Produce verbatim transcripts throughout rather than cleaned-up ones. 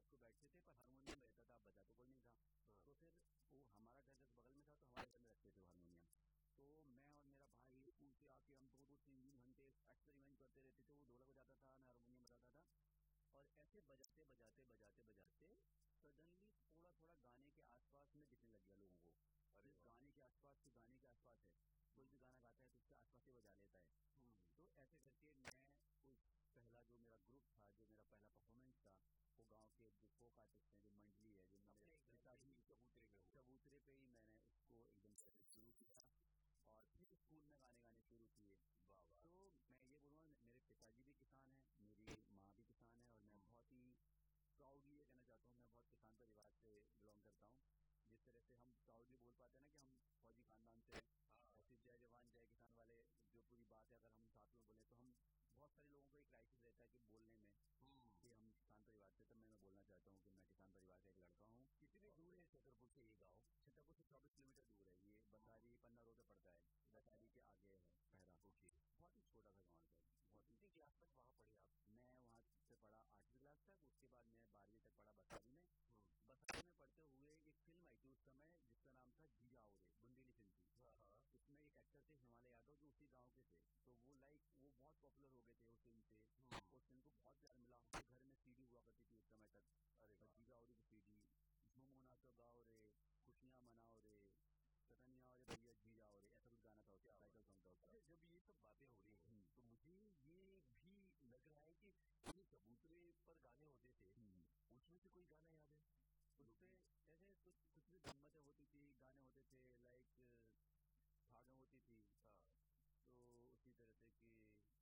को बैठते थे, पर हारमोनियम रहता था, बजाते कोई नहीं था। तो फिर वो हमारा घर जब बगल में था तो हमारे घर में रखते थे हारमोनियम। तो मैं और मेरा भाई स्कूल से आके हम दो दो तीन तीन घंटे एक्सपेरिमेंट करते रहते थे। वो ढोलक बजाता था, मैं हारमोनियम बजाता था, और ऐसे बजाते बजाते बजाते बजाते सडनली थोड़ा थोड़ा गाने के आसपास में दिखने लग गया लोगों को। अरे गाने के आसपास तो गाने के आसपास है, कोई भी गाना गाता है तो उसके आसपास ही बजा लेता है। तो ऐसे करके मैं उस पहला जो मेरा ग्रुप था, जो मेरा पहला परफॉर्मेंस था, वो गांव के जो फोक आर्टिस्ट हैं, जो मंडली है, जो मेरे पिताजी चबूतरे में चबूतरे पे ही मैंने उसको एकदम से शुरू किया और फिर स्कूल में गाने गाने शुरू किए। तो मैं ये बोलूँगा, मेरे पिताजी भी किसान हैं, मेरी माँ भी किसान है, और मैं बहुत ही प्राउडली ये कहना चाहता हूँ, मैं बहुत किसान परिवार से बिलोंग करता हूँ। जिस तरह से हम प्राउडली बोल पाते हैं ना कि हम फौजी खानदान से, ऐसे जय जवान जय किसान वाले जो पूरी बात है अगर हम साथ में बोले तो हम बहुत सारे लोगों को एक क्राइसिस रहता है कि बोलने में कि हम किसान परिवार से। तो मैं बोलना चाहता हूँ कि मैं किसान परिवार का एक लड़का हूँ। कितनी दूर है छतरपुर से ये गाँव? छतरपुर से चौबीस किलोमीटर दूर है ये, बसारी पन्ना रोड पे पड़ता है, बसारी के आगे है पहरा। बहुत ही छोटा सा गाँव है। बहुत ही क्लास तक वहाँ पढ़े आप? मैं वहाँ से पढ़ा आठवीं क्लास तक, उसके बाद मैं बारहवीं तक पढ़ा बसारी में। बसारी में पढ़ते हुए एक फिल्म आई थी उस समय जिसका नाम था जी जाओ रे, बुंदेली फिल्म थी। उसमें एक एक्टर थे हिमालय यादव जो उसी गांव के थे, तो वो लाइक वो बहुत पॉपुलर हो गए थे उस फिल्म से। उस फिल्म को बहुत प्यार मिला, उसके घर में सीडी हुआ करती थी उस समय तक। अरे जी जाओ रे की सीडी, झूम मना तो गाओ रे, खुशियाँ मनाओ रे, चटनिया और भैया जी जाओ रे, ऐसा कुछ गाना था उसका, टाइटल सॉन्ग था उसका। जब ये सब बातें हो रही हैं तो मुझे ये भी लग रहा है कि जो चबूतरे पर गाने होते थे उसमें से कोई गाना याद है? उसपे ऐसे कुछ कुछ भी गम्मतें होती थी, गाने होते थे, लाइक भागें होती थी। हाँ, तो उसी तरह से कि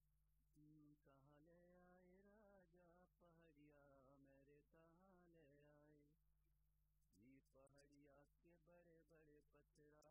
कहाँ ले आए राजा पहाड़िया मेरे, कहाँ ले आए ये पहाड़िया के बड़े बड़े पत्थरा,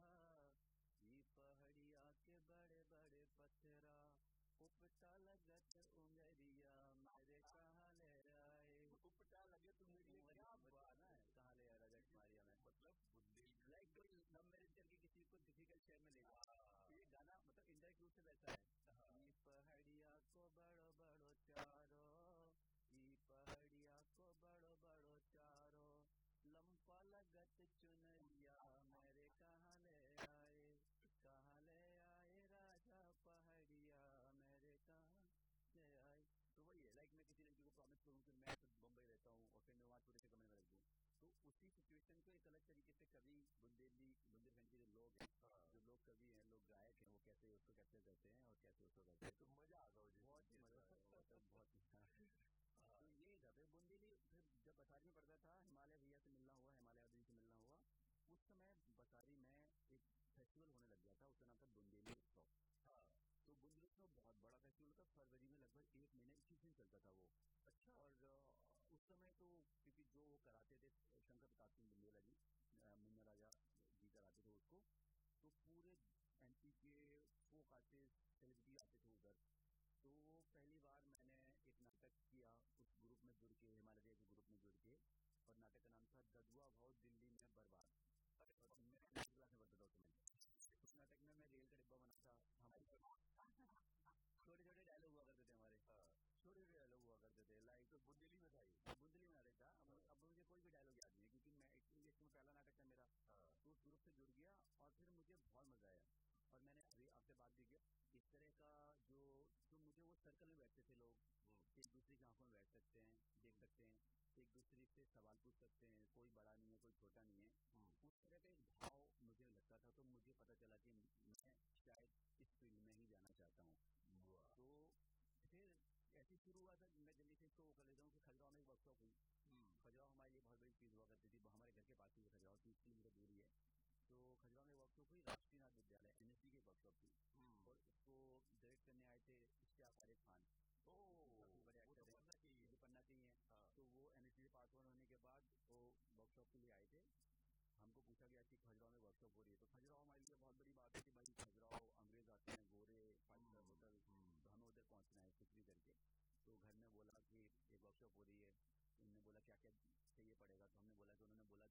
ये पहाड़िया के बड़े बड़े पत्थरा, उपटा लगत उंगरिया मेरे, कहाँ ले आए। उपटा लगत उंगरिया क्या बात है, कहाँ ले आए राजा कुमारिया में, मतलब लाइक कोई लव मैरिज करके किसी को डिफिकल्ट शहर में ले जाए। ये गाना मतलब इंडायरेक्ट रूप से वैसा है। ये पहाड़िया को बड़ो बड़ो चारो, ये पहाड़िया को बड़ो बड़ो चारो, लंपा लगत चुनरिया मेरे, कहाँ ले आए, कहाँ ले आए राजा पहाड़िया मेरे, कहाँ ले आए। तो वही है, लाइक मैं किसी लड़की को प्रॉमिस करूँ कि मैं तो बम्बई रहता हूँ और फिर मैं वहाँ छोटे से कमरे में रख दूँ, तो उसी सिचुएशन को एक अलग तरीके से कवि बुंदेली बुंदेलखंड के जो लोग हैं, जो लोग कवि हैं, लोग गायक हैं, वो कैसे उसको कैप्चर करते हैं और कैसे उसको करते हैं। तो मजा आता है, बहुत ही मजा आता है, बहुत ही। तो ये था फिर बुंदेली। फिर जब बसारी में पढ़ता था, हिमालय भैया से मिलना हुआ, हिमालय यादव से मिलना हुआ, उस समय बसारी में एक फेस्टिवल होने लग गया था, उसका नाम था बुंदेली उत्सव। तो बुंदेली उत्सव बहुत बड़ा फेस्टिवल था, फरवरी में लगभग एक महीने इक्कीस दिन चलता था वो। अच्छा। और उस समय तो क्योंकि जो वो कराते थे शंकर प्रताप सिंह बुंदेला जी, मुन्ना राजा जी कराते थे उसको, तो पूरे एमपी के फोक आर्टिस्ट सेलिब्रिटी आते थे उधर। तो पहली बार मैंने एक नाटक किया उस ग्रुप में जुड़ के, हिमालय के ग्रुप में जुड़ के, और नाटक का नाम था गदुआ भाव दिल्ली में बर्बाद। और मैं नाइन्थ क्लास में पढ़ता था उस समय। उस नाटक में मैं रेल का डिब्बा बना था, हमारे छोटे छोटे डायलॉग हुआ करते थे हमारे, छोटे छोटे डायलॉग हुआ करते थे, लाइक तो बुंदेली में था, ये बुंदेली में नाटक था। अब अब मुझे कोई भी डायलॉग याद नहीं है क्योंकि मैं इसमें पहला नाटक था मेरा। तो उस ग्रुप से जुड़ गया और फिर मुझे बहुत मजा आया। और मैंने अभी आपसे बात भी किया, इस तरह का जो जो मुझे वो सर्कल में बैठते थे लोग, एक दूसरे की आंखों में बैठ सकते हैं, देख सकते हैं, एक दूसरे से सवाल पूछ सकते हैं, कोई बड़ा नहीं है कोई छोटा नहीं है, उस तरह का एक भाव मुझे लगता था। तो मुझे पता चला कि मैं शायद इस फील्ड में ही जाना चाहता हूँ। तो फिर ऐसे शुरू हुआ था। मैं जल्दी से इसको कर लेता हूँ कि खजुराहो में एक वर्कशॉप हुई। खजुराहो हमारे लिए बहुत बड़ी चीज़ हुआ करती थी, हमारे घर के पास ही खजुराहो तीस किलोमीटर दूरी है। तो खजुराहो में वर्कशॉप हुई, राष्ट्रीय नाथ विद्यालय एनएसडी की वर्कशॉप थी, और उसको डायरेक्ट करने आए थे इश्तियाक फारिक खान। काफी बड़े एक्टर हैं, जो पन्ना के ही हैं। तो वो एनएसडी से पास होने के बाद वो वर्कशॉप के लिए आए थे। हमको पूछा गया कि खजुराहो में वर्कशॉप हो रही है, तो खजुराहो हमारे लिए बहुत बड़ी बात है कि भाई खजुराहो अंग्रेज आते हैं, गोरे, फाइव स्टार होटल, तो हमें उधर पहुंचना है कुछ भी करके। तो घर में बोला कि एक वर्कशॉप हो रही है, उन्होंने बोला क्या क्या चाहिए पड़ेगा, तो हमने बोला कि उन्होंने बोला